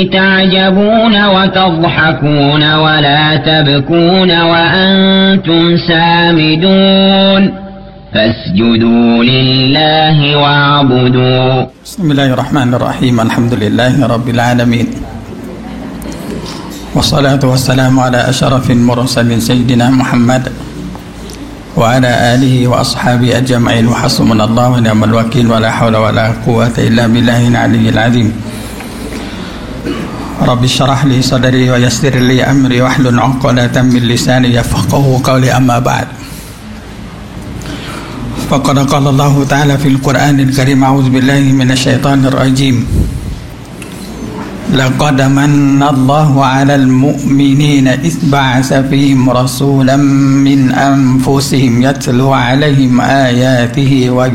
تعجبون وتضحكون ولا تبكون وأنتم سامدون فاسجدوا لله واعبدوا. بسم الله الرحمن الرحيم. الحمد لله رب العالمين والصلاة والسلام على أشرف المرسلين سيدنا محمد وعلى آله وأصحابه أجمعين وحسبنا الله ونعم الوكيل ولا حول ولا قوة إلا بالله العلي العظيم. رب اشرح لي صدري ويسر لي أمري واحلل عقدة من لساني يفقهوا قولي. أما بعد، فقد قال الله تعالى في القرآن الكريم: أعوذ بالله من الشيطان الرجيم. لقد من الله على المؤمنين إذ بعث فيهم رسولا من أنفسهم يتلو عليهم آياته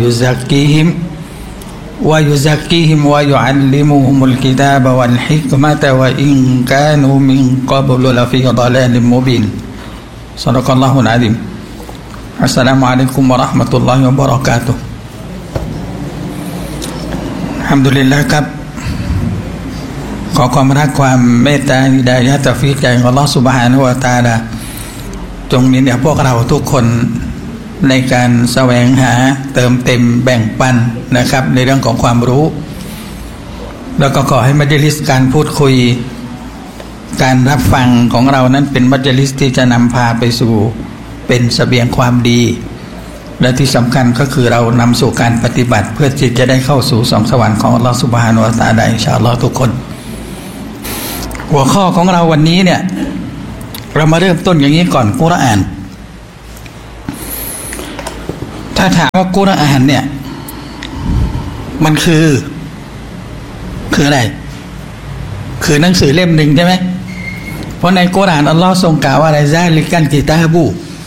ويزكيهم ويعلمهم الكتاب والحكمة وإن كانوا من قبل لفي ضلال مبين. صدق الله العظيم. السلام عليكم ورحمة الله وبركاته. الحمد لله ครับขอความรักความเมตตาฮิดายะห์ตอฟีกจากอัลเลาะห์ซุบฮานะฮูวะตะอาลาจงมีแด่พวกเราทุกคนในการแสวงหาเติมเต็มแบ่งปันนะครับในเรื่องของความรู้แล้วก็ขอให้มัจลิสการพูดคุยการรับฟังของเรานั้นเป็นมัจลิสที่จะนำพาไปสู่เป็นเสบียงความดีและที่สำคัญก็คือเรานำสู่การปฏิบัติเพื่อที่จะได้เข้าสู่สวงสวรรค์ของอัลเลาะห์ซุบฮานะฮูวะตะอาลาอินชาอัลเลาะห์ทุกคนหัวข้อของเราวันนี้เนี่ยเรามาเริ่มต้นอย่างนี้ก่อนกุรอานถ้าถามว่ากุรอานเนี่ยมันคืออะไรคือหนังสือเล่มหนึ่งใช่ไหมเพราะในกุรอานอัลเลาะห์ทรงกล่าวว่าอะไรซาลิกัลกิตาบ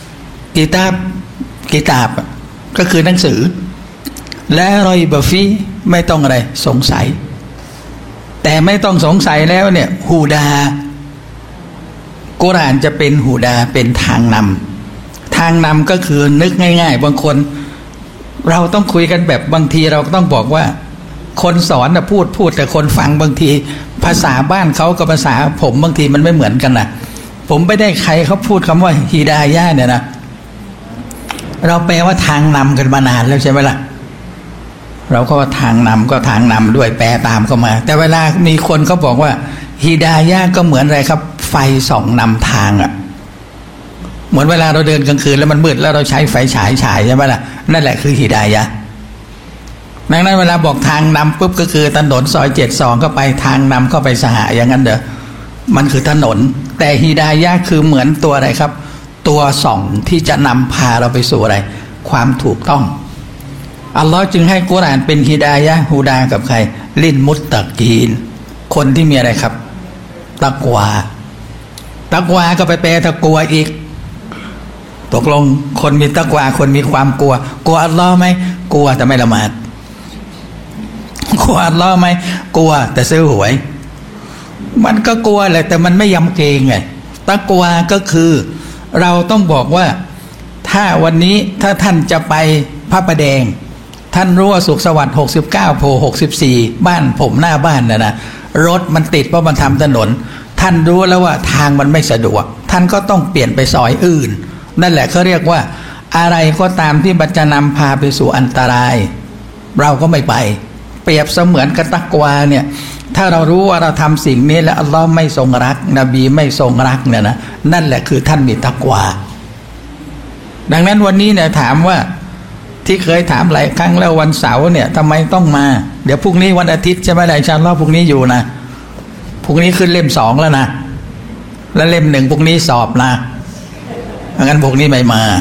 ก็คือหนังสือและรอยบะฟีไม่ต้องอะไรสงสัยแต่ไม่ต้องสงสัยแล้วเนี่ยฮูดากุรอานจะเป็นฮูดาเป็นทางนำก็คือนึกง่ายๆบางคนเราต้องคุยกันแบบบางทีเราต้องบอกว่าคนสอนนะพูดแต่คนฟังบางทีภาษาบ้านเขากับภาษาผมบางทีมันไม่เหมือนกันนะผมไม่ได้ใครเขาพูดคำว่าฮิดายะห์เนี่ยนะเราแปลว่าทางนำกันมานานแล้วใช่ไหมล่ะเราก็ว่าทางนำก็ทางนำด้วยแปลตามเข้ามาแต่เวลามีคนเขาบอกว่าฮิดายะห์ก็เหมือนอะไรครับไฟส่องนำทางอ่ะเหมือนเวลาเราเดินกลางคืนแล้วมันมืดแล้วเราใช้ไฟฉายใช่ไหมล่ะนั่นแหละคือฮิดายะห์ดังนั้นเวลาบอกทางนำปุ๊บก็คือถนนซอย72ก็ไปทางนำเข้าไปสหะอย่างนั้นเด้อมันคือถนนแต่ฮิดายะห์คือเหมือนตัวอะไรครับตัวส่องที่จะนำพาเราไปสู่อะไรความถูกต้องอัลลอฮ์จึงให้กุรอานเป็นฮิดายะห์ฮูดากับใครลินมุตตะกีนคนที่มีอะไรครับตักวาก็ไปแปลตะกลัวอีกตกลงคนมีตักวาคนมีความกลัวอัลลอฮ์ไหมกลัวแต่ไม่ละหมาดกลัวอัลลอฮ์ไหมกลัวแต่ซื้อหวยมันก็กลัวแหละแต่มันไม่ยำเกรงไงตักวาก็คือเราต้องบอกว่าถ้าวันนี้ถ้าท่านจะไปพระประแดงท่านรู้ว่าสุขสวัสดิ์69โพ64บ้านผมหน้าบ้านนะรถมันติดเพราะมันทำถนนท่านรู้แล้วว่าทางมันไม่สะดวกท่านก็ต้องเปลี่ยนไปซอยอื่นนั่นแหละเขาเรียกว่าอะไรก็ตามที่จะนำพาไปสู่อันตรายเราก็ไม่ไปเปรียบเสมือนกับตักวาเนี่ยถ้าเรารู้ว่าเราทำสิ่งนี้แล้วอัลลอฮ์ไม่ทรงรักนบีไม่ทรงรักเนี่ยนะนั่นแหละคือท่านมีตักวาดังนั้นวันนี้เนี่ยถามว่าที่เคยถามหลายครั้งแล้ววันเสาร์เนี่ยทำไมต้องมาเดี๋ยวพรุ่งนี้วันอาทิตย์ใช่ไหมอินชาอัลเลาะห์พรุ่งนี้อยู่นะพรุ่งนี้ขึ้นเล่ม2แล้วนะแล้วเล่ม1พรุ่งนี้สอบนะงั้นพรุ่งนี้ไม่มา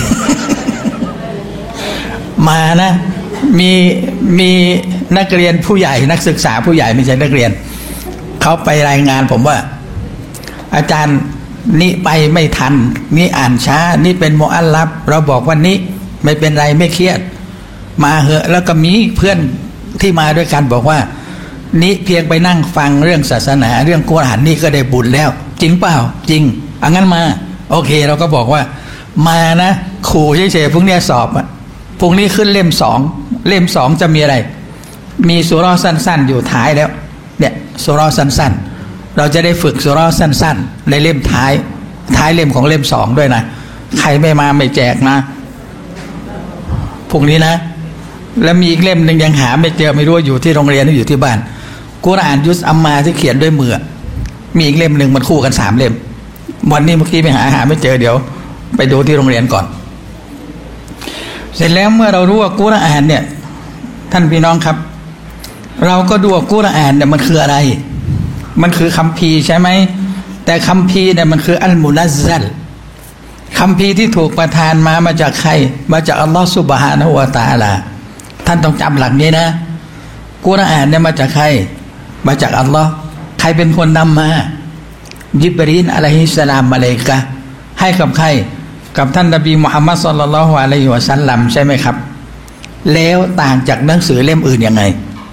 มานะมีนักเรียนผู้ใหญ่นักศึกษาผู้ใหญ่ไม่ใช่นักเรียนเขาไปรายงานผมว่าอาจารย์นี่ไปไม่ทันนี่อ่านช้านี่เป็นมุอัลลัฟเราบอกว่านี่ไม่เป็นไรไม่เครียดมาเหอะแล้วก็มีเพื่อนที่มาด้วยกันบอกว่านี่เพียงไปนั่งฟังเรื่องศาสนาเรื่องกุรอานนี่ก็ได้บุญแล้วจริงเปล่าจริงงั้นมาโอเคเราก็บอกว่ามานะขู่เฉยๆพรุ่งนี้สอบพรุ่งนี้ขึ้นเล่ม2จะมีอะไรมีสุเราะห์สั้นๆอยู่ท้ายแล้วเนี่ยสุเราะห์สั้นๆเราจะได้ฝึกสุเราะห์สั้นๆในเล่มท้ายเล่มของเล่ม2ด้วยนะใครไม่มาไม่แจกนะพรุ่งนี้นะแล้วมีอีกเล่มหนึ่งยังหาไม่เจอไม่รู้อยู่ที่โรงเรียนหรืออยู่ที่บ้านกุรอานยุสอัมมาที่เขียนด้วยมือมีอีกเล่มหนึ่งมันคู่กัน3 เล่มวันนี้เมื่อกี้ไปหาไม่เจอเดี๋ยวไปดูที่โรงเรียนก่อนเสร็จแล้วเมื่อเรารู้ว่ากุรอานเนี่ยท่านพี่น้องครับเราก็ดูว่ากุรอานเนี่ยมันคืออะไรมันคือคัมภีร์ใช่ไหมแต่คัมภีร์เนี่ยมันคืออัลมุนัซซัลคัมภีร์ที่ถูกประทานมาจากใครมาจากอัลลอฮฺซุบฮานะฮูวะตะอาลาท่านต้องจำหลักนี้นะกุรอานเนี่ยมาจากใครมาจากอัลลอฮ์ใครเป็นคนนำมาญิบรีลอะลัยฮิสสลามมาเลยกะให้กับใครกับท่านนบีมุฮัมมัดศ็อลลัลลอฮุอะลัยฮิวะซัลลัมใช่ไหมครับแล้วต่างจากหนังสือเล่มอื่นยังไง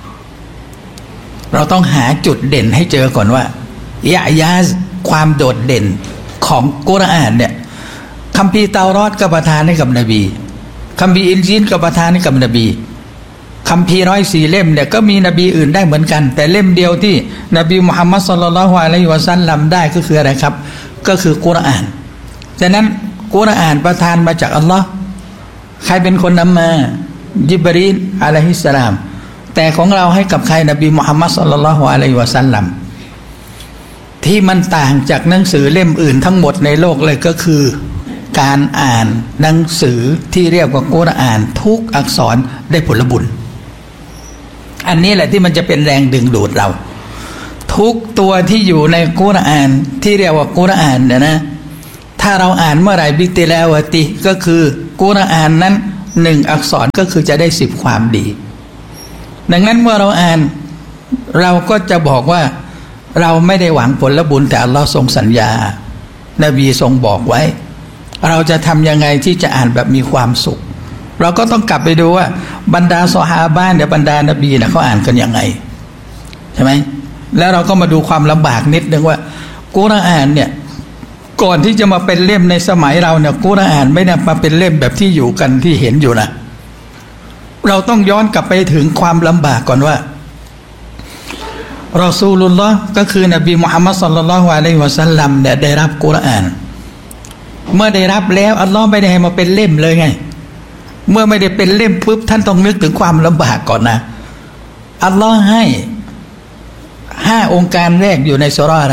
เราต้องหาจุดเด่นให้เจอก่อนว่ายะยาซความโดดเด่นของกุรอานเนี่ยคัมภีร์เตารอดก็ประทานให้กับนบีคัมภีร์อินจีลก็ประทานให้กับนบีคัมภีร์104 เล่มเนี่ยก็มีนบีอื่นได้เหมือนกันแต่เล่มเดียวที่นบีมุฮัมมัดศ็อลลัลลอฮุอะลัยฮิวะซัลลัมได้ก็คืออะไรครับก็คือกุรอานฉะนั้นกุรอานประทานมาจากอัลลอฮ์ใครเป็นคนนำมาญิบรีลอะลัยฮิสสลามแต่ของเราให้กับใครนบีมุฮัมมัดศ็อลลัลลอฮุอะลัยฮิวะซัลลัมที่มันต่างจากหนังสือเล่มอื่นทั้งหมดในโลกเลยก็คือการอ่านหนังสือที่เรียกว่ากุรอานทุกอักษรได้ผลบุญอันนี้แหละที่มันจะเป็นแรงดึงดูดเราทุกตัวที่อยู่ในกุรอานที่เรียกว่ากุรอานเนี่ยนะถ้าเราอ่านเมื่อไหร่บิติลาวะติก็คือกุรอานนั้น1 อักษรก็คือจะได้10 ความดีดังนั้นเมื่อเราอ่านเราก็จะบอกว่าเราไม่ได้หวังผลบุญแต่อัลลอฮ์ทรงสัญญานบีทรงบอกไว้เราจะทำยังไงที่จะอ่านแบบมีความสุขเราก็ต้องกลับไปดูว่าบรรดาซอฮาบะห์เนี่ยบรรดานบีเนี่ยเขาอ่านกันยังไงใช่ไหมแล้วเราก็มาดูความลำบากนิดนึงว่ากุรอานเนี่ยก่อนที่จะมาเป็นเล่มในสมัยเราเนี่ยกุรอานไม่ได้มาเป็นเล่มแบบที่อยู่กันที่เห็นอยู่นะเราต้องย้อนกลับไปถึงความลำบากก่อนว่ารอซูลุลลอฮ์ก็คือนบีมุฮัมมัดศ็อลลัลลอฮุอะลัยฮิวะซัลลัมเนี่ยได้รับกุรอานเมื่อได้รับแล้วอัลลอฮ์ไม่ได้ให้มาเป็นเล่มเลยไงเมื่อไม่ได้เป็นเล่มปุ๊บท่านต้องนึกถึงความลำบากก่อนนะอัลลอฮ์ให้5 องค์การแรกอยู่ในซูเราะห์อะไร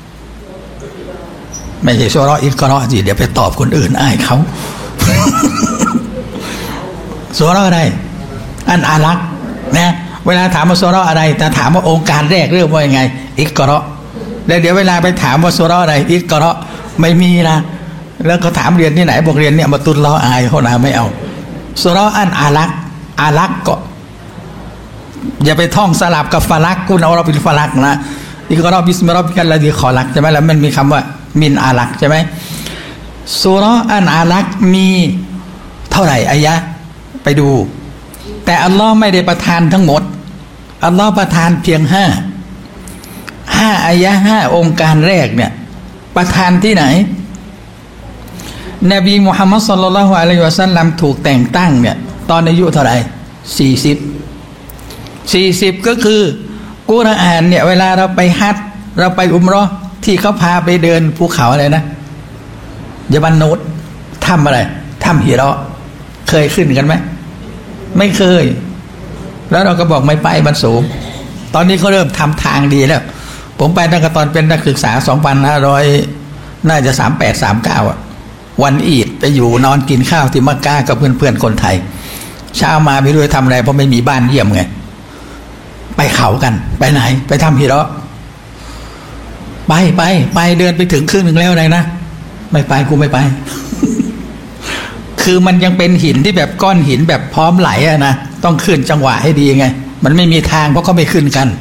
ไม่ใช่ซูเราะห์อิกเราะห์สิเดี๋ยวไปตอบคนอื่นอายเขา ซูเราะห์อะไรอันอาลักนะเวลาถามว่าซูเราะห์อะไรแต่ถามว่าองค์การแรกเริ่มว่ายังไงอิกเราะห์แล้วเดี๋ยวเวลาไปถามว่าซูเราะห์อะไรอิกเราะห์ไม่มีนะแล้วก็ถามเรียนที่ไหนบอกเรียนเนี่ยมาตุลลออายเขานะไม่เอาซูเราะห์อันอาลักก็อย่าไปท่องสลับกับฟาลักกุนเอาเราเป็นฟาลักนะอิกเราะห์บิสมิลลาฮิรเราะห์ขอลักใช่ไหมแล้วมันมีคำว่ามินอาลักใช่ไหมซูเราะห์อันอาลักมีเท่าไหร่อายะไปดูแต่อัลลอฮ์ไม่ได้ประทานทั้งหมดอัลลอฮ์ประทานเพียง5 อายะ5 องค์การแรกเนี่ยประทานที่ไหนนบีมุฮัมมัดศ็อลลัลลอฮุอะลัยฮิวะซัลลัมถูกแต่งตั้งเนี่ยตอนอายุเท่าไหร่40ก็คือกุรอานเนี่ยเวลาเราไปฮัจญ์เราไปอุมเราะห์ที่เขาพาไปเดินภูเขาอะไรนะยะบันนูดถ้ำอะไรถ้ำฮิเราะห์เคยขึ้นกันไหมไม่เคยแล้วเราก็บอกไม่ไปมันสูงตอนนี้เขาเริ่มทำทางดีแล้วผมไปตั้งแต่ตอนเป็นนักศึกษา2500น่าจะ38-39อ่ะวันอีดไปอยู่นอนกินข้าวที่มักกะกับเพื่อนๆคนไทยเช้ามาไม่รู้จะทำอะไรเพราะไม่มีบ้านเยี่ยมไงไปเขากันไปไหนไปทำฮิเราะห์ไปเดินไปถึงครึ่งหนึ่งแล้วอะไรนะไม่ไปกูไม่ไป คือมันยังเป็นหินที่แบบก้อนหินแบบพร้อมไหลอะนะต้องขึ้นจังหวะให้ดีไงมันไม่มีทางเพราะเขาไม่ขึ้นกัน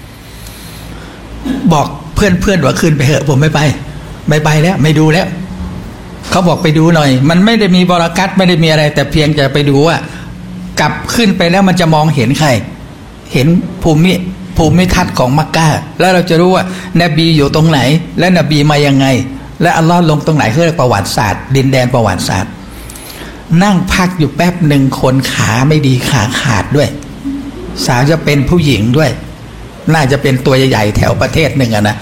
บอกเพื่อนว่าขึ้นไปเถอะผมไม่ไปแล้วไม่ดูแล้วเขาบอกไปดูหน่อยมันไม่ได้มีบรากัตไม่ได้มีอะไรแต่เพียงจะไปดูว่ากลับขึ้นไปแล้วมันจะมองเห็นใครเห็นภูมิทัศน์ของมักกะแล้วเราจะรู้ว่านบีอยู่ตรงไหนและนบีมายังไงและอัลลอฮ์ลงตรงไหนคือประวัติศาสตร์ดินแดนประวัติศาสตร์นั่งพักอยู่แป๊บหนึ่งคนขาไม่ดีขาขาดด้วยสาวจะเป็นผู้หญิงด้วยน่าจะเป็นตัวใหญ่ๆแถวประเทศหนึ่งอะนะ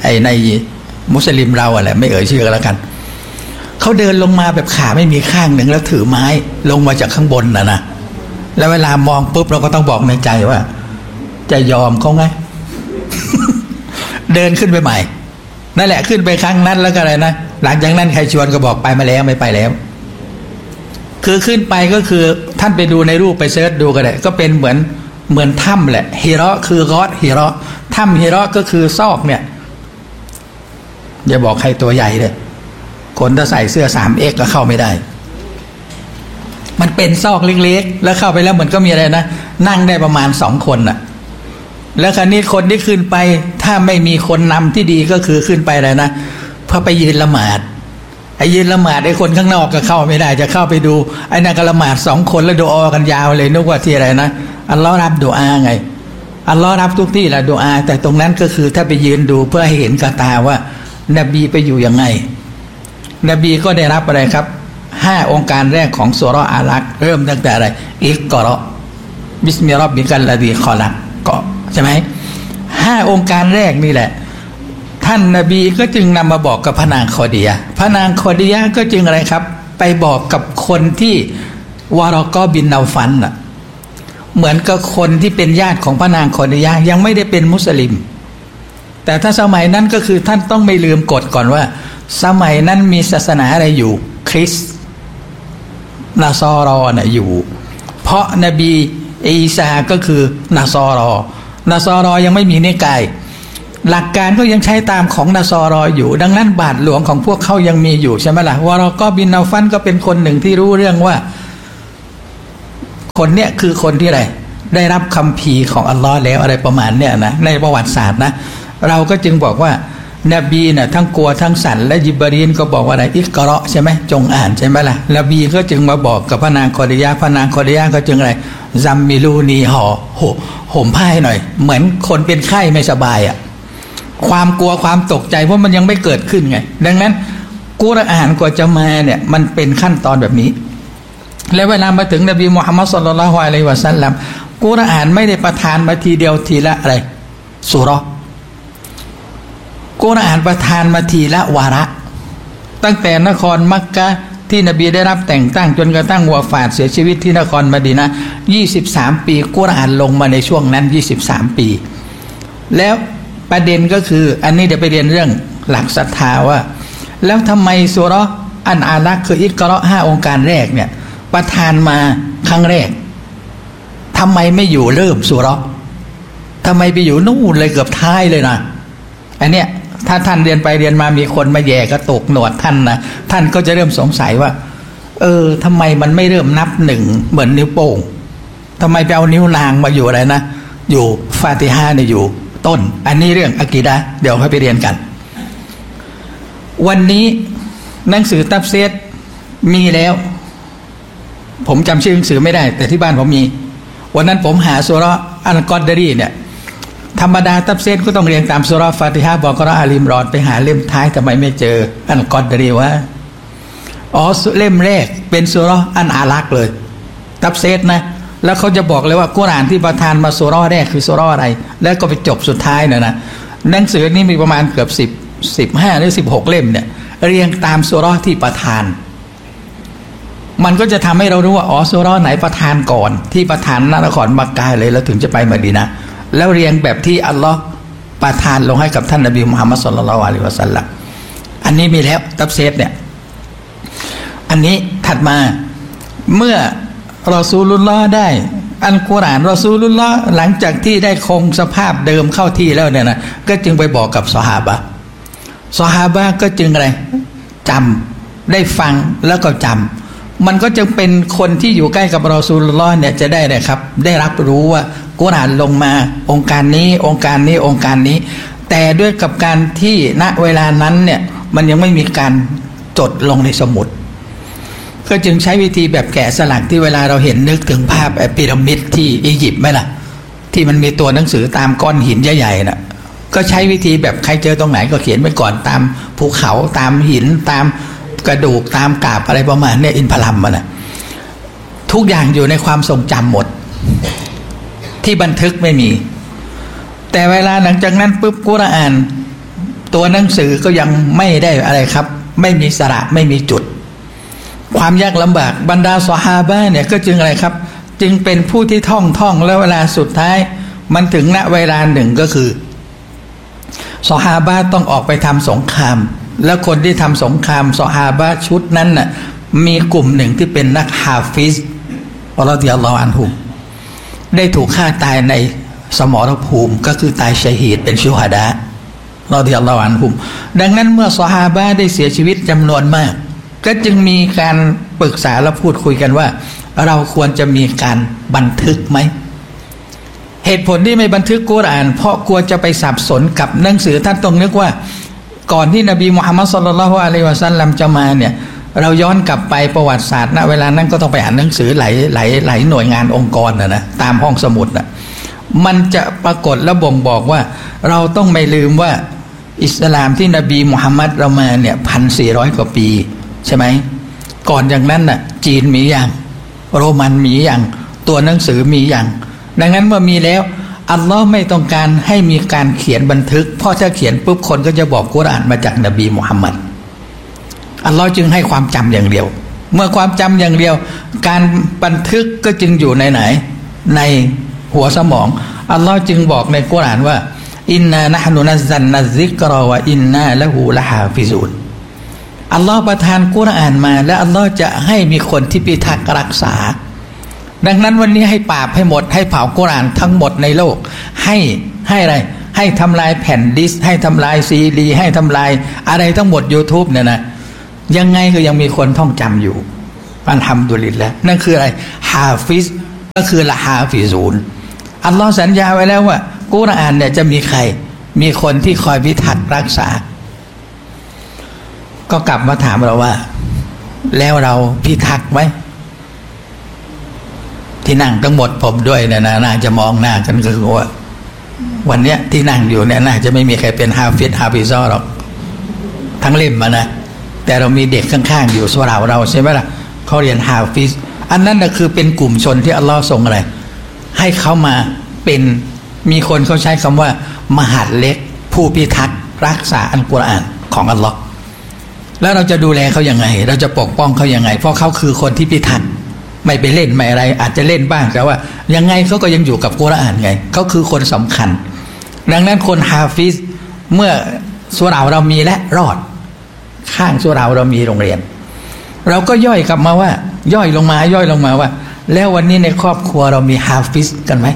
ในมุสลิมเราอะไรไม่เอ่ยชื่อกันแล้วกันเขาเดินลงมาแบบขาไม่มีข้างหนึ่งแล้วถือไม้ลงมาจากข้างบนนะแล้วเวลามองปุ๊บเราก็ต้องบอกในใจว่าจะยอมเขาไง เดินขึ้นไปใหม่นั่นแหละขึ้นไปครั้งนั้นแล้วก็อะไรนะหลังจากนั้นใครชวนก็บอกไปมาแล้วไม่ไปแล้วคือขึ้นไปก็คือท่านไปดูในรูปไปเสิร์ชดูก็ได้ก็เป็นเหมือนถ้ำแหละฮิเราะคือกอดฮิเราะถ้ำฮิเราะก็คือซอกเนี่ยอย่าบอกใครตัวใหญ่เลยคนถ้าใส่เสื้อ 3X ก็เข้าไม่ได้มันเป็นซอกเล็กๆแล้วเข้าไปแล้วมันก็มีอะไรนะนั่งได้ประมาณ2 คนน่ะแล้วคราวนี้คนที่ขึ้นไปถ้าไม่มีคนนำที่ดีก็คือขึ้นไปอะไรนะพอไปยืนละหมาดไอ้ยืนละหมาดไอ้คนข้างนอกก็เข้าไม่ได้จะเข้าไปดูไอ้นั่นก็ละหมาด2 คนแล้วดูอกันยาวเลยนึกว่าที่อะไรนะอัลลอฮ์รับดุอาไงอัลลอฮ์รับทุกที่แหละดุอาแต่ตรงนั้นก็คือถ้าไปยืนดูเพื่อให้เห็นกระตาว่านบีไปอยู่ยังไงนบีก็ได้รับอะไรครับ5 องค์การแรกของซูเราะห์อาลักเริ่มตั้งแต่อะไรอิกเราะห์บิสมิลลาฮิรเราะบิกัลลซีคอลักก็ใช่ไหม5 องค์การแรกนี่แหละท่านนบีก็จึงนำมาบอกกับพระนางคอดียะห์พระนางคอดียะห์ก็จึงอะไรครับไปบอกกับคนที่วารอกอบินนาฟันน่ะเหมือนกับคนที่เป็นญาติของพระนางคอดียะห์ยังไม่ได้เป็นมุสลิมแต่ถ้าสมัยนั้นก็คือท่านต้องไม่ลืมกฎก่อนว่าสมัยนั้นมีศาสนาอะไรอยู่คริสต์นาซอรอน่ะอยู่เพราะนบีอีสาก็คือนาซอรอยังไม่มีนิกายหลักการก็ยังใช้ตามของนาซอรออยู่ดังนั้นบาทหลวงของพวกเขายังมีอยู่ใช่ไหมล่ะวารอกอบินนาฟันก็เป็นคนหนึ่งที่รู้เรื่องว่าคนเนี้ยคือคนที่อะไรได้รับคัมภีร์ของอัลลอฮ์แล้วอะไรประมาณเนี้ยนะในประวัติศาสตร์นะเราก็จึงบอกว่านบีน่ะทั้งกลัวทั้งสั่นและยิบรีนก็บอกว่าอะไรอิกเราะห์ใช่ไหมจงอ่านใช่ไหมล่ะนบีก็จึงมาบอกกับพระนางคอดียะห์พระนางคอดียะห์ก็จึงอะไรซัมมิลูนีห่มผ้าให้หน่อยเหมือนคนเป็นไข้ไม่สบายอ่ะความกลัวความตกใจเพราะมันยังไม่เกิดขึ้นไงดังนั้นกุรอานกว่าจะมาเนี่ยมันเป็นขั้นตอนแบบนี้และเวลามาถึงนบีมุฮัมมัดศ็อลลัลลอฮุอะลัยฮิวะซัลลัมกุรอานไม่ได้ประทานมาทีเดียวทีละอะไรซูเราะห์กุรอานประทานมาทีละวาระตั้งแต่นครมักกะห์ที่นบีได้รับแต่งตั้งจนกระทั่งวะฟาตเสียชีวิตที่นครมะดีนะห์23 ปีกุรอานลงมาในช่วงนั้น23 ปีแล้วประเด็นก็คืออันนี้เดี๋ยวไปเรียนเรื่องหลักศรัทธาว่าแล้วทำไมซูเราะห์อันอาลักคืออิกเราะห์5 องค์การแรกเนี่ยประทานมาครั้งแรกทำไมไม่อยู่เริ่มซูเราะห์ทำไมไปอยู่นู่นเลยเกือบท้ายเลยนะอันเนี้ยถ้าท่านเรียนไปเรียนมามีคนมาแย่กระตุกหนวดท่านนะท่านก็จะเริ่มสงสัยว่าทำไมมันไม่เริ่มนับ1เหมือนนิ้วโป้งทำไมไปเอานิ้วนางมาอยู่อะไรนะอยู่ฟาติฮะห์เนี่ยอยู่ต้นอันนี้เรื่องอะกีดะห์เดี๋ยวค่อยไปเรียนกันวันนี้หนังสือตัฟซีรมีแล้วผมจำชื่อหนังสือไม่ได้แต่ที่บ้านผมมีวันนั้นผมหาซูเราะห์อัลกอดรีเนี่ยธรรมดาตัฟซีรก็ต้องเรียนตามซูเราะห์ฟาติฮะห์บะเกาะเราะห์อาลีอิมรอนไปหาเล่มท้ายทำไมไม่เจออัลกอดรีวะเล่มแรกเป็นซูเราะห์อันอาลักเลยตัฟซีรนะแล้วเขาจะบอกเลยว่ากุรอานที่ประทานมาซูเราะห์แรกคือซูเราะห์อะไรแล้วก็ไปจบสุดท้ายนะหนังสือนี้มีประมาณเกือบ15หรือ16เล่มเนี่ยเรียงตามซูเราะห์ที่ประทานมันก็จะทำให้เรารู้ว่าซูเราะห์ไหนประทานก่อนที่ประทานนครมักกะห์เลยแล้วถึงจะไปมะดีนะห์แล้วเรียงแบบที่อัลลอฮ์ประทานลงให้กับท่านนบีมุฮัมมัดศ็อลลัลลอฮุอะลัยฮิวะซัลลัมอันนี้มีแล้วตัฟซีรเนี่ยอันนี้ถัดมาเมื่อรอซูลุลลอฮ์ได้อัลกุรอานรอซูลุลลอฮ์หลังจากที่ได้คงสภาพเดิมเข้าที่แล้วเนี่ยนะก็จึงไปบอกกับซอฮาบะห์ก็จึงอะไรจำได้ฟังแล้วก็จำมันก็จึงเป็นคนที่อยู่ใกล้กับรอซูลุลลอฮ์เนี่ยจะได้เลยครับได้รับรู้ว่ากุรอานลงมาองค์การนี้องค์การนี้องค์การนี้แต่ด้วยกับการที่ณเวลานั้นเนี่ยมันยังไม่มีการจดลงในสมุดก็จึงใช้วิธีแบบแกะสลักที่เวลาเราเห็นนึกถึงภาพพีระมิดที่อียิปต์ไหมล่ะที่มันมีตัวหนังสือตามก้อนหินใหญ่ๆน่ะก็ใช้วิธีแบบใครเจอตรงไหนก็เขียนไว้ก่อนตามภูเขาตามหินตามกระดูกตามกาบอะไรประมาณเนี่ยอินพลัมมันน่ะทุกอย่างอยู่ในความทรงจำหมดที่บันทึกไม่มีแต่เวลาหลังจากนั้นปุ๊บกุรอานตัวหนังสือก็ยังไม่ได้อะไรครับไม่มีสระไม่มีจุดความยากลำบากบรรดาซอฮาบะห์เนี่ยก็จึงอะไรครับจึงเป็นผู้ที่ท่องแล้วเวลาสุดท้ายมันถึงณเวลาหนึ่งก็คือซอฮาบะห์ต้องออกไปทำสงครามแล้วคนที่ทำสงครามซอฮาบะห์ชุดนั้นน่ะมีกลุ่มหนึ่งที่เป็นนักฮาฟิซรอฎิยัลลอฮุอันฮุมได้ถูกฆ่าตายในสมรภูมิก็คือตายชะฮีดเป็นชูฮาดะห์รอฎิยัลลอฮุอันฮุมดังนั้นเมื่อซอฮาบะห์ได้เสียชีวิตจำนวนมากก็จึงมีการปรึกษาและพูดคุยกันว่าเราควรจะมีการบันทึกไหมเหตุผลที่ไม่บันทึกกุรอานเพราะกลัวจะไปสับสนกับหนังสือท่านต้องนึกว่าก่อนที่นบีมุฮัมมัดศ็อลลัลลอฮุอะลัยฮิวะซัลลัมจะมาเนี่ยเราย้อนกลับไปประวัติศาสตร์ณเวลานั้นก็ต้องไปอ่านหนังสือหลายหน่วยงานองค์กรนะตามห้องสมุดนะมันจะปรากฏและบ่งบอกว่าเราต้องไม่ลืมว่าอิสลามที่นบีมุฮัมมัดเรามาเนี่ย1,400 กว่าปีใช่ไหมก่อนจากนั้นน่ะจีนมีอย่างโรมันมีอย่างตัวหนังสือมีอย่างดังนั้นเมื่อมีแล้วอัลลอฮ์ไม่ต้องการให้มีการเขียนบันทึกเพราะถ้าเขียนปุ๊บคนก็จะบอกกุรอานมาจากนบีมุฮัมมัดอัลลอฮ์จึงให้ความจำอย่างเดียวเมื่อความจำอย่างเดียวการบันทึกก็จึงอยู่ในไหนในหัวสมองอัลลอฮ์จึงบอกในกุรอานว่าอินนานะฮ์นุนัซซัลนัซซิกรอวะอินนาละฮูละฮาฟิซูนอัลลอฮ์ประทานกุรอานมาและอัลลอฮ์จะให้มีคนที่พิทักษ์รักษาดังนั้นวันนี้ให้ปราบให้หมดให้เผากุรอานทั้งหมดในโลกให้อะไรให้ทำลายแผ่นดิสให้ทำลายซีดีให้ทำลายอะไรทั้งหมด YouTube เนี่ยนะยังไงก็ยังมีคนท่องจำอยู่อัลฮัมดุลิลละห์นั่นคืออะไรฮาฟิซก็คือละฮาฟิซูนอัลลอฮ์สัญญาไว้แล้วว่ากุรอานเนี่ยจะมีใครมีคนที่คอยพิทักษ์รักษาก็กลับมาถามเราว่าแล้วเราพิทักษ์ไหมที่นั่งทั้งหมดผมด้วยเนี่ยน่าจะมองหน้ากันก็คือว่าวันเนี้ยที่นั่งอยู่เนี่ยน่าจะไม่มีใครเป็นฮาฟิซฮาฟิซอหรอกทั้งเล่มมานะแต่เรามีเด็กข้างๆอยู่ส่วนเราใช่ไหมล่ะเขาเรียนฮาฟิซอันนั้นน่ะคือเป็นกลุ่มชนที่อัลลอฮ์ส่งอะไรให้เขามาเป็นมีคนเขาใช้คำว่ามหัดเล็กผู้พิทักษ์รักษาอัลกุรอานของอัลลอฮ์แล้วเราจะดูแลเขายังไงเราจะปกป้องเขายังไงเพราะเขาคือคนที่พิทักษ์ไม่ไปเล่นไม่อะไรอาจจะเล่นบ้างแต่ว่ายังไงเขาก็ยังอยู่กับกุรอานไงเขาคือคนสำคัญดังนั้นคนฮาฟิซเมื่อสุเราเรามีและรอดข้างสุเรามีโรงเรียนเราก็ย่อยกลับมาว่าย่อยลงมาว่าแล้ววันนี้ในครอบครัวเรามีฮาฟิซกันไหม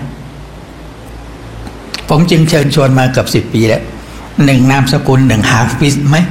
ผมจึงเชิญชวนมาเกือบ10 ปีแล้ว1 นามสกุล1 ฮาฟิซไหม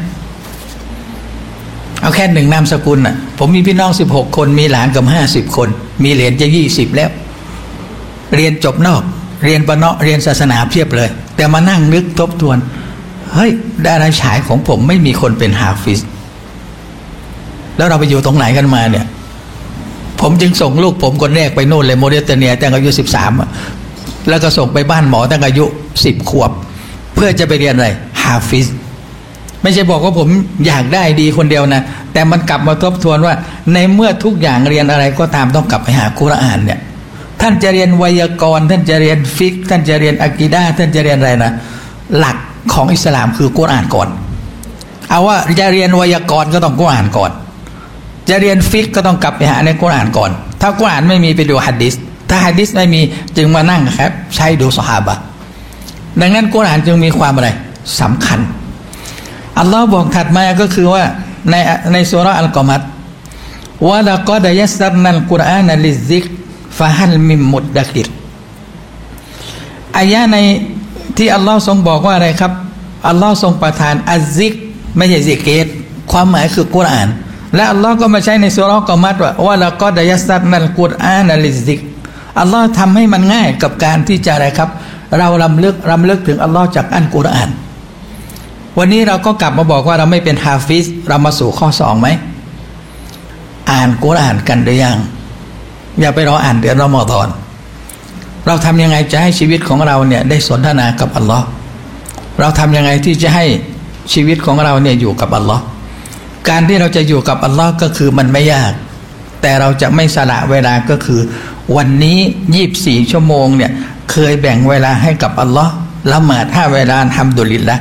เอาแค่1 นามสกุลน่ะผมมีพี่น้อง16 คนมีหลานกับ50 คนมีเหรียญจะ20แล้วเรียนจบนอกเรียนปะเนาะเรียนศาสนาเพียบเลยแต่มานั่งนึกทบทวนเฮ้ยดาราฉายของผมไม่มีคนเป็นฮาฟิซแล้วเราไปอยู่ตรงไหนกันมาเนี่ยผมจึงส่งลูกผมคนแรกไปโน่นเลยโมเดลเนียตั้งอายุ13แล้วก็ส่งไปบ้านหมอตั้งอายุ10 ขวบเพื่อจะไปเรียนอะไรฮาฟิซไม่ใช่บอกว่าผมอยากได้ดีคนเดียวนะแต่มันกลับมาทบทวนว่าในเมื่อทุกอย่างเรียนอะไรก็ตามต้องกลับไปหากุรอานเนี่ยท่านจะเรียนไวยากรณ์ท่านจะเรียนฟิกท่านจะเรียนอะกีดะห์ท่านจะเรียนอะไรนะหลักของอิสลามคือกุรอานก่อนเอาว่าจะเรียนไวยากรณ์ก็ต้องกุรอานก่อนจะเรียนฟิกก็ต้องกลับไปหาในกุรอานก่อนถ้ากุรอานไม่มีไปดูหะดีษถ้าหะดีษไม่มีจึงมานั่งครับใช้ดูซอฮาบะห์ดังนั้นกุรอานจึงมีความอะไรสำคัญอัลลอฮ์บอกถัดมาก็คือว่าในซูเราะห์อัลกอมัรวะลากอดยัสซัรนัลกุรอานะลิซซิกฟะฮัลมิมมุดดะกิรอายะในที่อัลลอฮ์ทรงบอกว่าอะไรครับอัลลอฮ์ทรงประทานอัซซิกไม่ใช่ซิกเกตความหมายคือกุรอานและอัลลอฮ์ก็มาใช้ในซูเราะห์กอมัรว่าวะลากอดยัสซัรนัลกุรอานะลิซซิกอัลลอฮ์ทำให้มันง่ายกับการที่จะอะไรครับเรารำลึกถึงอัลลอฮ์จากอัลกุรอานวันนี้เราก็กลับมาบอกว่าเราไม่เป็นฮาฟิซเรามาสู่ข้อ2ไหมอ่านกุรอานกันหรือยังอย่าไปรออ่านเดือนรอมฎอนเราทำยังไงจะให้ชีวิตของเราเนี่ยได้สนทนากับอัลลอฮ์เราทำยังไงที่จะให้ชีวิตของเราเนี่ยอยู่กับอัลลอฮ์การที่เราจะอยู่กับอัลลอฮ์ก็คือมันไม่ยากแต่เราจะไม่สละเวลาก็คือวันนี้24 ชั่วโมงเนี่ยเคยแบ่งเวลาให้กับอัลลอฮ์ละหมาด5 เวลาอัลฮัมดุลิลละห์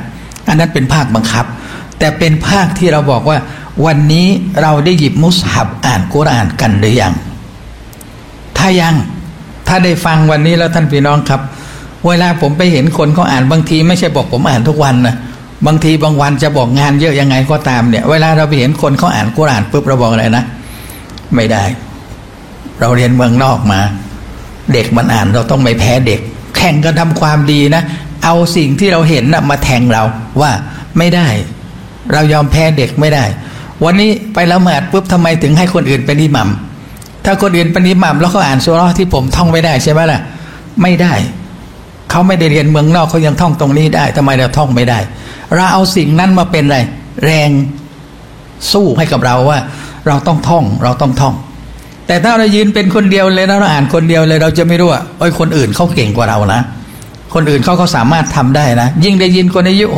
อันนั้นเป็นภาคบังคับแต่เป็นภาคที่เราบอกว่าวันนี้เราได้หยิบมุสฮับอ่านกุรอานกันหรือยังถ้ายังถ้าได้ฟังวันนี้แล้วท่านพี่น้องครับเวลาผมไปเห็นคนเขาอ่านบางทีไม่ใช่บอกผมอ่านทุกวันนะบางทีบางวันจะบอกงานเยอะยังไงก็ตามเนี่ยเวลาเราไปเห็นคนเขาอ่านกุรอานปุ๊บเราบอกอะไรนะไม่ได้เราเรียนเมืองนอกมาเด็กมันอ่านเราต้องไม่แพ้เด็กแข่งกันทำความดีนะเอาสิ่งที่เราเห็นนะมาแทงเราว่าไม่ได้เรายอมแพ้เด็กไม่ได้วันนี้ไปละหมาดปุ๊บทำไมถึงให้คนอื่นเป็นอิหมัมถ้าคนอื่นเป็นอิหมัมแล้วเขาอ่านซูเราะห์ที่ผมท่องไม่ได้ใช่ไหมล่ะไม่ได้เขาไม่ได้เรียนเมืองนอกเขายังท่องตรงนี้ได้ทำไมเราท่องไม่ได้เราเอาสิ่งนั้นมาเป็นอะไรแรงสู้ให้กับเราว่าเราต้องท่องเราต้องท่องแต่ถ้าเรายืนเป็นคนเดียวเลยแล้วเราอ่านคนเดียวเลยเราจะไม่รู้ว่าคนอื่นเขาเก่งกว่าเรานะคนอื่นเขาสามารถทำได้นะยิ่งได้ยินคนอายุ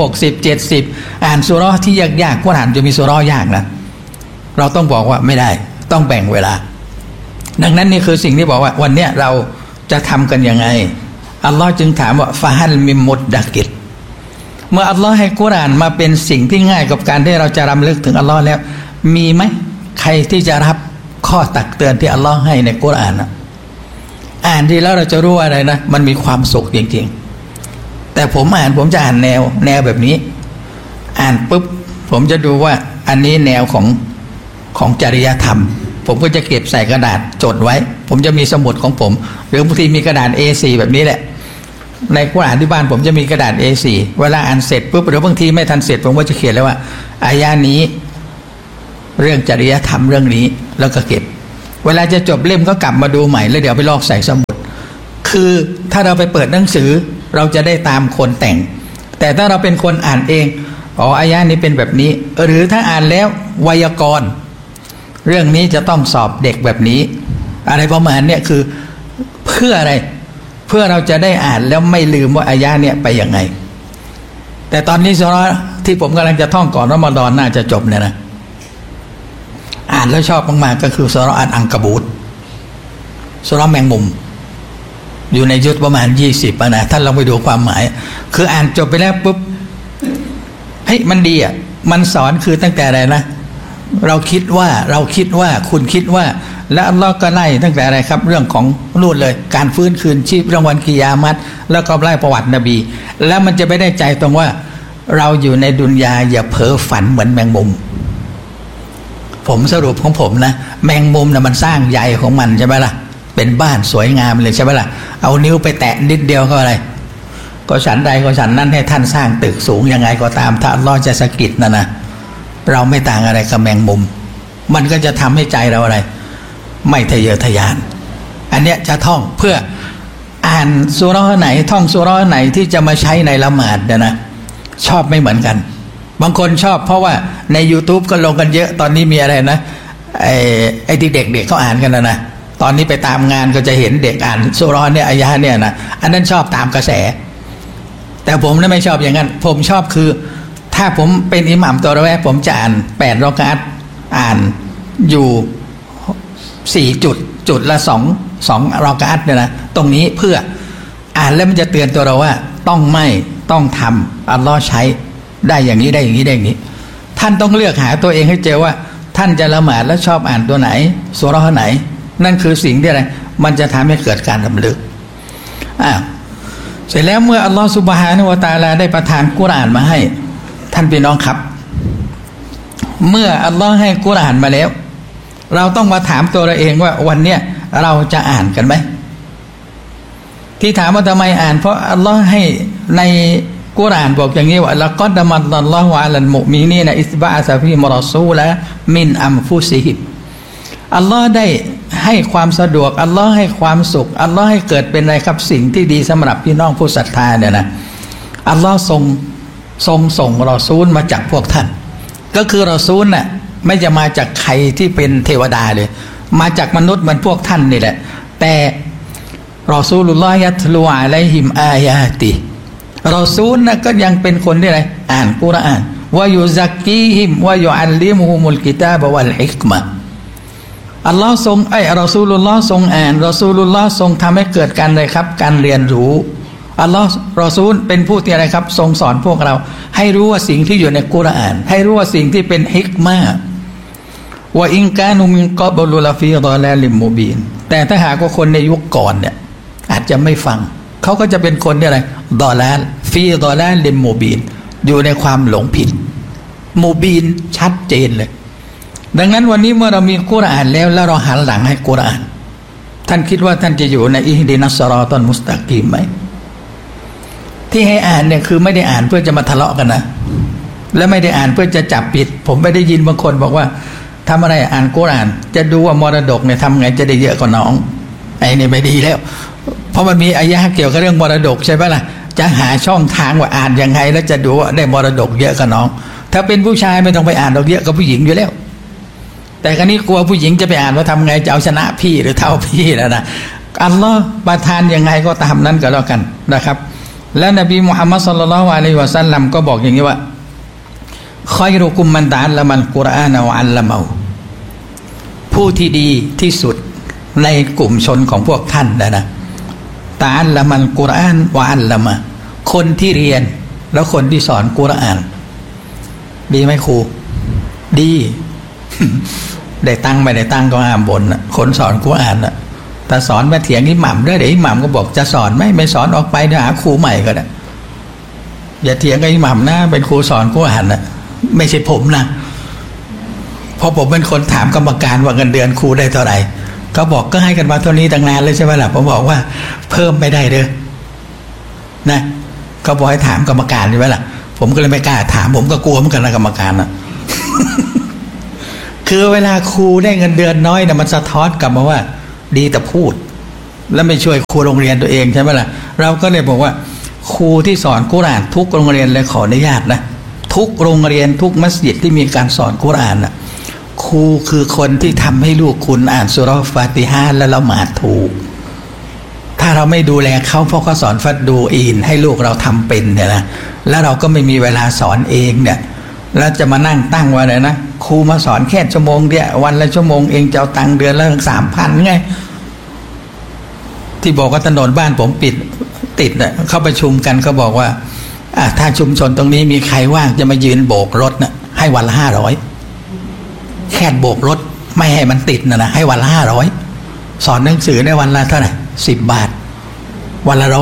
60-70อ่านซูเราะห์ที่ยากๆกุรอานจะมีซูเราะห์ยากนะเราต้องบอกว่าไม่ได้ต้องแบ่งเวลาดังนั้นนี่คือสิ่งที่บอกว่าวันเนี้ยเราจะทำกันยังไงอัลลอฮ์จึงถามว่าฟาฮัลมิมุดดักิดเมื่ออัลลอฮ์ให้กุรอานมาเป็นสิ่งที่ง่ายกับการที่เราจะรำลึกถึงอัลลอฮ์แล้วมีไหมใครที่จะรับข้อตักเตือนที่อัลลอฮ์ให้ในกุรอานนะอ่านดีแล้วเราจะรู้ว่าอะไรนะมันมีความสุขจริงๆแต่ผมจะอ่านแนวแบบนี้อ่านปุ๊บผมจะดูว่าอันนี้แนวของจริยธรรมผมก็จะเก็บใส่กระดาษจดไว้ผมจะมีสมุดของผมหรือบางทีมีกระดาษ A4 แบบนี้แหละในกุรอานที่บ้านผมจะมีกระดาษ A4 เวลาอ่านเสร็จปุ๊บหรือบางทีไม่ทันเสร็จผมก็จะเขียนแล้วว่าอายะนี้เรื่องจริยธรรมเรื่องนี้แล้วก็เก็บเวลาจะจบเล่มก็กลับมาดูใหม่แล้วเดี๋ยวไปลอกใส่สมุดคือถ้าเราไปเปิดหนังสือเราจะได้ตามคนแต่งแต่ถ้าเราเป็นคนอ่านเองอายะนี้เป็นแบบนี้หรือถ้าอ่านแล้วไวยากรณ์เรื่องนี้จะต้องสอบเด็กแบบนี้อะไรประมาณเนี้ยคือเพื่ออะไรเพื่อเราจะได้อ่านแล้วไม่ลืมว่าอายะเนี่ยไปยังไงแต่ตอนนี้ซูเราะห์ที่ผมกำลังจะท่องก่อนรอมฎอนน่าจะจบเนี่ยนะอ่านแล้วชอบมากๆก็คือซูเราะห์อันกะบูตซูเราะห์แมงมุมอยู่ในยุทธประมาณ20นะท่านลองไปดูความหมายคืออ่านจบไปแล้วปุ๊บเฮ้ยมันดีอ่ะมันสอนคือตั้งแต่อะไรนะเราคิดว่าคุณคิดว่าและอัลลอฮ์ก็ไล่ตั้งแต่อะไรครับเรื่องของนู่นเลยการฟื้นคืนชีพรางวัลกิยามัตแล้วก็ไล่ประวัตินบีแล้วมันจะไม่ได้ใจตรงว่าเราอยู่ในดุนยาอย่าเพ้อฝันเหมือนแมงมุมผมสรุปของผมนะแมงมุมนะมันสร้างใยของมันใช่ไหมล่ะเป็นบ้านสวยงามเลยใช่ไหมล่ะเอานิ้วไปแตะนิดเดียวก็อะไรก็ฉันใดก็ฉันนั้นให้ท่านสร้างตึกสูงยังไงก็ตามถ้าอัลลอฮ์จะสะกิดนะเราไม่ต่างอะไรกับแมงมุมมันก็จะทำให้ใจเราอะไรไม่ทะเยอทะยานอันเนี้ยจะท่องเพื่ออ่านซูเราะห์ไหนท่องซูเราะห์ไหนที่จะมาใช้ในละหมาดนะชอบไม่เหมือนกันบางคนชอบเพราะว่าใน YouTube ก็ลงกันเยอะตอนนี้มีอะไรนะไอ้ที่เด็กเขาอ่านกันนะตอนนี้ไปตามงานก็จะเห็นเด็กอ่านซูเราะห์เนี่ยอายะห์เนี่ยนะอันนั้นชอบตามกระแสแต่ผมเนี่ยไม่ชอบอย่างนั้นผมชอบคือถ้าผมเป็นอิหม่ามตัวแรกผมจะอ่าน8รอกะอัตอ่านอยู่4จุดละ2รอกะอัตเนี่ยนะตรงนี้เพื่ออ่านแล้วมันจะเตือนตัวเราว่าต้องทำอัลลอฮ์ใช้ได้อย่างนี้ได้อย่างนี้ได้อย่างนี้ท่านต้องเลือกหาตัวเองให้เจอว่าท่านจะละหมาดแล้วชอบอ่านตัวไหนซูเราะห์ไหนนั่นคือสิ่งที่อะไรมันจะทำให้เกิดการรำลึกเสร็จแล้วเมื่ออัลลอฮ์ซุบฮานะฮูวะตะอาลาได้ประทานกุรอานมาให้ท่านพี่น้องครับเมื่ออัลลอฮ์ให้กุรอานมาแล้วเราต้องมาถามตัวเราเองว่าวันเนี้ยเราจะอ่านกันไหมที่ถามว่าทำไมอ่านเพราะอัลลอฮ์ให้ในกุรอานบอกอย่างนี้ว่าละกัดมัลลอฮุอะลัลมุมินีนอิสบะอะซะฟีฮิมรอซูละมินอัมฟุซิฮิมอัลลอฮ์ได้ให้ความสะดวกอัลลอฮ์ให้ความสุขอัลลอฮ์ให้เกิดเป็นอะไรครับสิ่งที่ดีสำหรับพี่น้องผู้ศรัทธาเนี่ยนะอัลลอฮ์ทรงส่งรอซูลมาจากพวกท่านก็คือรอซูลน่ะไม่จะมาจากใครที่เป็นเทวดาเลยมาจากมนุษย์เหมือนพวกท่านนี่แหละแต่รอซูลุลลอฮ์ยัตลูอะลัยฮิมอายาติรอซูลน่ะก็ยังเป็นคนที่อะไรอ่านกุรอานวะยุซักกีฮิมวะยุอัลลิมุฮุมุลกิตาบะวัลฮิกมะอัลลอฮ์ทรงรอซูลุลลอฮ์ทรงอ่านรอซูลุลลอฮ์ทรงทำให้เกิดการอะไรครับการเรียนรู้อัลลอฮ์รอซูลเป็นผู้ที่อะไรครับทรงสอนพวกเราให้รู้ว่าสิ่งที่อยู่ในกุรอานให้รู้ว่าสิ่งที่เป็นฮิกมะห์ว่าอินกานุมินกอบลุลฟีฎอลาลิมมุบีนแต่ถ้าหากว่าคนในยุคก่อนเนี่ยอาจจะไม่ฟังเขาก็จะเป็นคนที่อะไรดอลาลฟีฎอลาลิมมุบีนอยู่ในความหลงผิดมุบีนชัดเจนเลยดังนั้นวันนี้เมื่อเรามีกุรอานแล้วเราหันหลังให้กุรอานท่านคิดว่าท่านจะอยู่ในอิฮดินัสศอรอฏอลมุสตะกีมไหมที่ให้อ่านเนี่ยคือไม่ได้อ่านเพื่อจะมาทะเลาะกันนะและไม่ได้อ่านเพื่อจะจับผิดผมไม่ได้ยินบางคนบอกว่าทำอะไรอ่านกุรอานจะดูว่ามรดกเนี่ยทำไงจะได้เยอะกว่าน้องไอ้นี่ไม่ดีแล้วเพราะมันมีอายะห์เกี่ยวกับเรื่องมรดกใช่ไหมล่ะจะหาช่องทางว่าอ่านยังไงแล้วจะดูว่าได้มรดกเยอะกว่าน้องถ้าเป็นผู้ชายไม่ต้องไปอ่านดอกเยอะกับผู้หญิงอยู่แล้วแต่คราวนี้กลัวผู้หญิงจะไปอ่านว่าทำไงจะเอาชนะพี่หรือเท่าพี่แล้วนะอัลลอฮ์ประทานยังไงก็ตามนั้นก็แล้วกันนะครับและนบีมุฮัมมัดศ็อลลัลลอฮุอะลัยฮิวะซัลลัมก็บอกอย่างนี้ว่าค็อยรุกุมมันตะอัลละมัลกุรอานวะอัลละมะฮูผู้ที่ดีที่สุดในกลุ่มชนของพวกท่านนะตะอัลละมัลกุรอานวะอัลละมะคนที่เรียนแล้วคนที่สอนกุรอานดีไหมครูดี ได้ตังไม่ได้ตังก็ห้ามบ่นคนสอนกุรอานแต่สอนมาเถียงอิหม่ามด้วยเดี๋ยวอิหม่ามก็บอกจะสอนไม่สอนออกไปเดี๋ยวหาครูใหม่ก็ได้อย่าเถียงกับอิหม่ามนะเป็นครูสอนกุรอานนะไม่ใช่ผมนะเพราะผมเป็นคนถามกรรมการว่าเงินเดือนครูได้เท่าไหร่เขาบอกก็ให้กันมาเท่านี้ตั้งนานเลยใช่ไหมล่ะผมบอกว่าเพิ่มไม่ได้เด้อนะเขาบอกให้ถามกรรมการใช่ไหมล่ะผมก็เลยไม่กล้าถามผมก็กลัวเหมือนกันนะกรรมการนะ คือเวลาครูได้เงินเดือนน้อยเนี่ยมันสะท้อนกลับมาว่าดีแต่พูดแล้วไม่ช่วยครูโรงเรียนตัวเองใช่ไหมล่ะเราก็เลยบอกว่าครูที่สอนกุรอานทุกโรงเรียนเลยขออนุญาตนะทุกโรงเรียนทุกมัสยิดที่มีการสอนกุรอานนะครูคือคนที่ทำให้ลูกคุณอ่านซูเราะห์ฟาติฮะห์และละหมาดถูกถ้าเราไม่ดูแลเขาเพราะเขาสอนฟัดดูอีนให้ลูกเราทำเป็นเนี่ยนะแล้วเราก็ไม่มีเวลาสอนเองเนี่ยแล้วจะมานั่งตั้งไว้เลยนะครูมาสอนแค่ชั่วโมงเดียววันละชั่วโมงเองจะเอาตังค์เดือนละ 3,000 ไงที่บอกว่าถนนบ้านผมติดน่ะเข้าประชุมกันก็บอกว่าถ้าชุมชนตรงนี้มีใครว่างจะมายืนโบกรถน่ะให้วันละ500แค่โบกรถไม่ให้มันติดนะให้วันละ500สอนหนังสือได้วันละเท่าไหร่10 บาทวันละ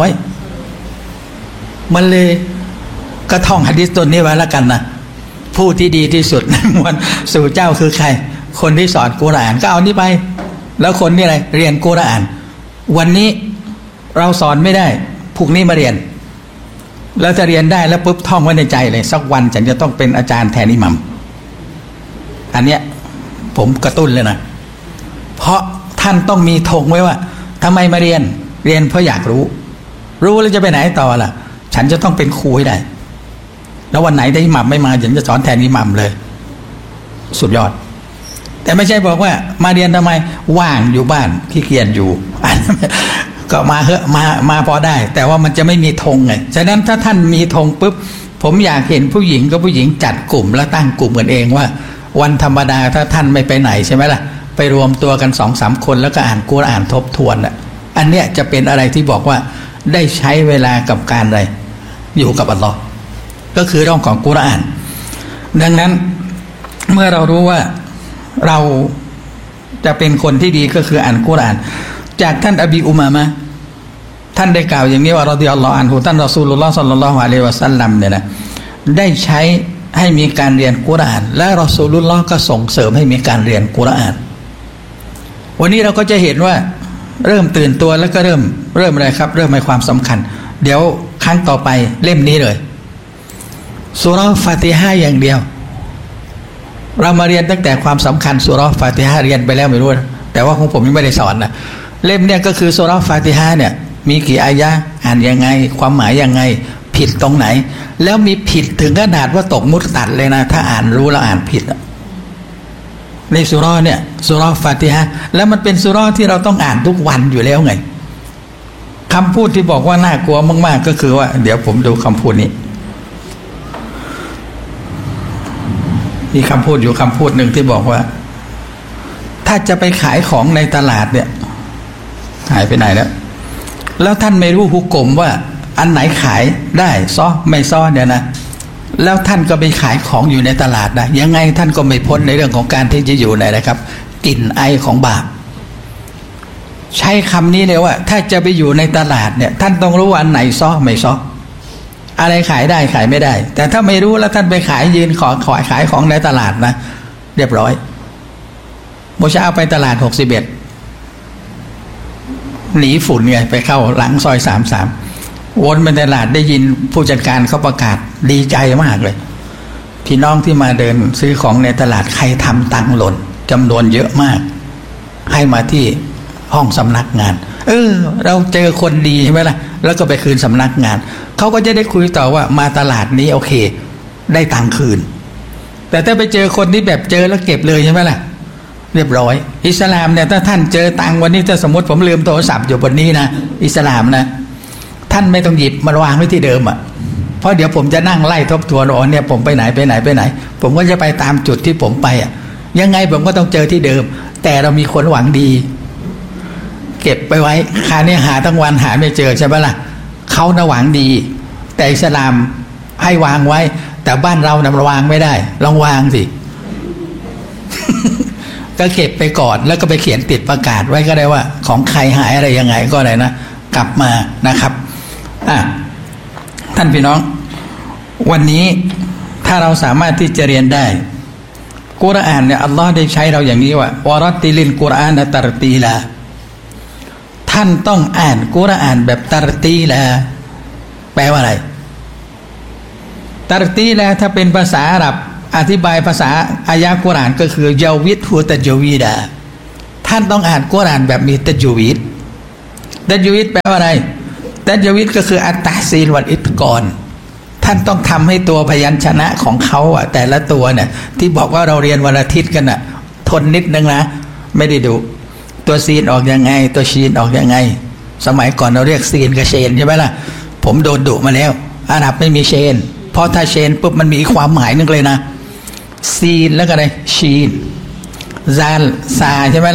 100มันเลยก็ท่องหะดีษตัวนี้ไว้แล้วกันนะผู้ที่ดีที่สุดในมวลสู่เจ้าคือใครคนที่สอนกุรอานก็เอานี้ไปแล้วคนนี่อะไรเรียนกุรอานวันนี้เราสอนไม่ได้พรุ่งนี้มาเรียนแล้วจะเรียนได้แล้วปุ๊บท่องไว้ในใจเลยสักวันฉันจะต้องเป็นอาจารย์แทนอิหมัมอันเนี้ยผมกระตุ้นเลยนะเพราะท่านต้องมีธงไว้ว่าทำไมมาเรียนเพราะอยากรู้แล้วจะไปไหนต่อล่ะฉันจะต้องเป็นครูให้ได้แล้ววันไหนได้อิหมัมไม่มาฉันจะสอนแทนอิหมัมเลยสุดยอดแต่ไม่ใช่บอกว่ามาเรียนทำไมว่างอยู่บ้านขี้เกียจอยู่ ก็มาเหอะมาพอได้แต่ว่ามันจะไม่มีธงไงฉะนั้นถ้าท่านมีธงปุ๊บผมอยากเห็นผู้หญิงกับผู้หญิงจัดกลุ่มแล้วตั้งกลุ่มกันเองว่าวันธรรมดาถ้าท่านไม่ไปไหนใช่ไหมล่ะไปรวมตัวกัน 2-3 คนแล้วก็อ่านกุรอานทบทวนอันเนี้ยจะเป็นอะไรที่บอกว่าได้ใช้เวลากับการอะไรอยู่กับอัลลอฮ์ก็คือเรื่องของกุรอานดังนั้นเมื่อเรารู้ว่าเราจะเป็นคนที่ดีก็คืออ่านกุรอานจากท่านอบีอุมามะท่านได้กล่าวอย่างนี้ว่ารอฎิยัลลอฮุอันฮุท่านรอซูลุลลอฮ์ศ็อลลัลลอฮุอะลัยฮิวะซัลลัมเนี่ยนะได้ใช้ให้มีการเรียนกุรอานและรอซูลุลลอฮ์ก็ส่งเสริมให้มีการเรียนกุรอานวันนี้เราก็จะเห็นว่าเริ่มตื่นตัวแล้วก็เริ่มอะไรครับเริ่มให้ความสำคัญเดี๋ยวครั้งต่อไปเล่มนี้เลยซูเราะห์ฟาติฮะห์อย่างเดียวเรามาเรียนตั้งแต่ความสำคัญซูเราะห์ฟาติฮะห์เรียนไปแล้วไม่รู้แต่ว่าของผมยังไม่ได้สอนนะเล่มเนี่ยก็คือซูเราะห์ฟาติฮะห์เนี่ยมีกี่อายะห์อ่านยังไงความหมายยังไงผิดตรงไหนแล้วมีผิดถึงขนาดว่าตกมุตตัดเลยนะถ้าอ่านรู้แล้วอ่านผิดในซูเราะห์เนี่ยซูเราะห์ฟาติฮะห์แล้วมันเป็นซูเราะห์ที่เราต้องอ่านทุกวันอยู่แล้วไงคำพูดที่บอกว่าน่ากลัวมากๆก็คือว่าเดี๋ยวผมดูคำพูดนี้มีคำพูดอยู่คำพูดหนึ่งที่บอกว่าถ้าจะไปขายของในตลาดเนี่ยหายไปไหนแล้วท่านไม่รู้ฮุกกลมว่าอันไหนขายได้ซ้อไม่ซ้อเนี่ยนะแล้วท่านก็ไปขายของอยู่ในตลาดนะยังไงท่านก็ไม่พ้นในเรื่องของการที่จะอยู่ในนะครับกลิ่นไอของบาปใช้คำนี้เลยว่าถ้าจะไปอยู่ในตลาดเนี่ยท่านต้องรู้ว่าอันไหนซ้อไม่ซ้ออะไรขายได้ขายไม่ได้แต่ถ้าไม่รู้แล้วท่านไปขายยืนขายของในตลาดนะเรียบร้อยโมเช้าไปตลาด61หนีฝุ่นไงไปเข้าหลังซอย33วนไปตลาดได้ยินผู้จัดการเขาประกาศดีใจมากเลยพี่น้องที่มาเดินซื้อของในตลาดใครทำตังหล่นจำนวนเยอะมากให้มาที่ห้องสำนักงานเราเจอคนดีใช่ไหมล่ะแล้วก็ไปคืนสำนักงานเขาก็จะได้คุยต่อว่ามาตลาดนี้โอเคได้ตังคืนแต่ถ้าไปเจอคนที่แบบเจอแล้วเก็บเลยใช่ไหมล่ะเรียบร้อยอิสลามเนี่ยถ้าท่านเจอตังวันนี้ถ้าสมมติผมลืมโทรศัพท์อยู่บนนี้นะอิสลามนะท่านไม่ต้องหยิบมาวางไว้ที่เดิมอ่ะเพราะเดี๋ยวผมจะนั่งไล่ทบทวนเนี่ยผมไปไหนผมก็จะไปตามจุดที่ผมไปอ่ะยังไงผมก็ต้องเจอที่เดิมแต่เรามีคนหวังดีเก็บไปไว้คาเนี่ยหาทั้งวันหาไม่เจอใช่ไหมล่ะเขาหวังดีแต่อิสลามให้วางไว้แต่บ้านเรานำวางไม่ได้ลองวางสิ ก็เก็บไปก่อนแล้วก็ไปเขียนติดประกาศไว้ก็ได้ว่าของใครหายอะไรยังไงก็ได้นะกลับมานะครับท่านพี่น้องวันนี้ถ้าเราสามารถที่จะเรียนได้กุรอานเนี่ยอัลลอฮ์ได้ใช้เราอย่างนี้ว่าวะรัตติลิลกุรอานตัรตีลาท่านต้องอ่านกุรอานแบบตัรตีลาแปลว่าอะไรตัรตีลาถ้าเป็นภาษาอาหรับอธิบายภาษาอายะกุรอานก็คือยาวิดฮูตัจวีดาท่านต้องอ่านกุรอานแบบมีตัจวีดตัจวีดแปลว่าอะไรตัจวีดก็คืออัตตะซีลวัลอิตกอนท่านต้องทำให้ตัวพยัญชนะของเขาแต่ละตัวเนี่ยที่บอกว่าเราเรียนวันอาทิตย์กันทนนิดนึงนะไม่ได้ดูตัวซีนออกยังไงตัวชีนออกยังไงสมัยก่อนเราเรียกซีนกับเชนใช่ไหมล่ะผมโดนดุมาแล้วอาหรับไม่มีเชนเพราะถ้าเชนปุ๊บมันมีความหมายนึงเลยนะซีนแล้วก็อะไรชีนซาลซาใช่ไหม